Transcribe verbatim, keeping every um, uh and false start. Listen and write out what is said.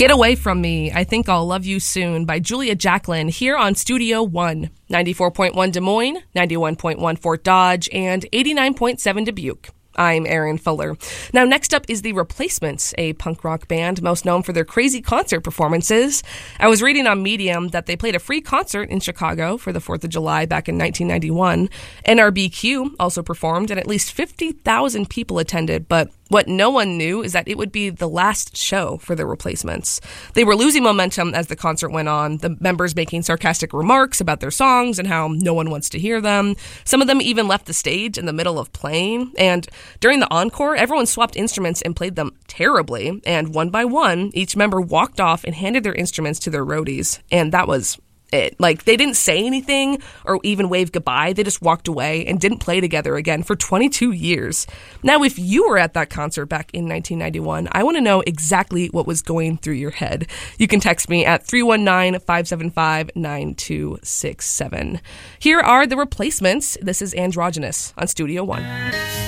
Get Away From Me, I Think I'll Love You Soon by Julia Jacklin here on Studio One, ninety-four point one Des Moines, ninety-one point one Fort Dodge, and eighty-nine point seven Dubuque. I'm Erin Fuller. Now, next up is The Replacements, a punk rock band most known for their crazy concert performances. I was reading on Medium that they played a free concert in Chicago for the fourth of July back in nineteen ninety-one. N R B Q also performed, and at least fifty thousand people attended, but what no one knew is that it would be the last show for The Replacements. They were losing momentum as the concert went on, the members making sarcastic remarks about their songs and how no one wants to hear them. Some of them even left the stage in the middle of playing, and during the encore, everyone swapped instruments and played them terribly, and one by one, each member walked off and handed their instruments to their roadies, and that was it. Like, they didn't say anything or even wave goodbye. They just walked away and didn't play together again for twenty-two years. Now, if you were at that concert back in nineteen ninety-one, I want to know exactly what was going through your head. You can text me at three one nine, five seven five, nine two six seven. Here are The Replacements. This is Androgynous on Studio One.